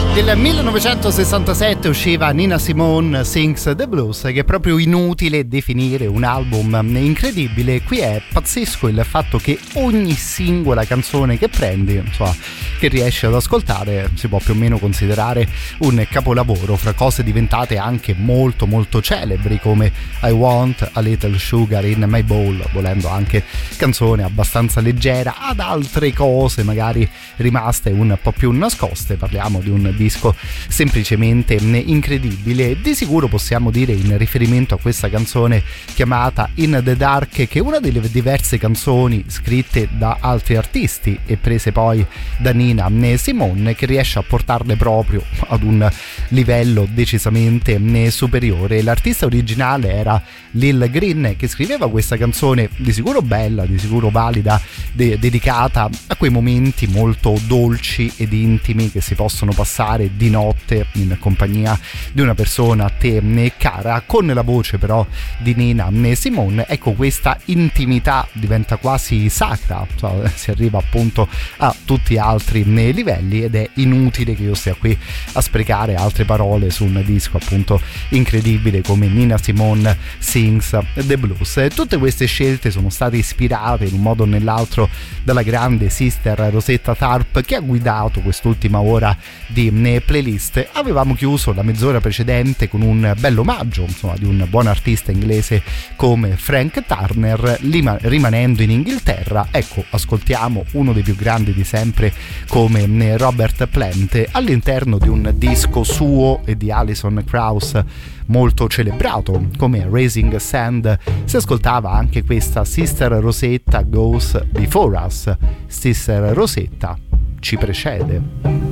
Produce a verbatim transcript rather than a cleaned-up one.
Nel millenovecentosessantasette usciva Nina Simone Sings the Blues, che è proprio inutile definire un album incredibile. Qui è pazzesco il fatto che ogni singola canzone che prendi, insomma, che riesci ad ascoltare, si può più o meno considerare un capolavoro, fra cose diventate anche molto molto celebri come I Want a Little Sugar in My Bowl, volendo anche canzone abbastanza leggera, ad altre cose magari rimaste un po' più nascoste. Parliamo di un disco semplicemente incredibile. Di sicuro possiamo dire, in riferimento a questa canzone chiamata In the Dark, che è una delle diverse canzoni scritte da altri artisti e prese poi da Nina Simone, che riesce a portarle proprio ad un livello decisamente superiore. L'artista originale era Lil Green, che scriveva questa canzone di sicuro bella, di sicuro valida, de- dedicata a quei momenti molto dolci ed intimi che si possono passare di notte in compagnia di una persona a te cara. Con la voce però di Nina Simone, ecco, questa intimità diventa quasi sacra, cioè, si arriva appunto a tutti altri livelli, ed è inutile che io stia qui a sprecare altre parole su un disco appunto incredibile come Nina Simone Sings the Blues. Tutte queste scelte sono state ispirate in un modo o nell'altro dalla grande Sister Rosetta Tharpe, che ha guidato quest'ultima ora di playlist. Avevamo chiuso la mezz'ora precedente con un bello omaggio, insomma, di un buon artista inglese come Frank Turner. Lima, rimanendo in Inghilterra, ecco, ascoltiamo uno dei più grandi di sempre come Robert Plant all'interno di un disco suo e di Alison Krauss molto celebrato come Raising Sand. Si ascoltava anche questa Sister Rosetta Goes Before Us. Sister Rosetta ci precede.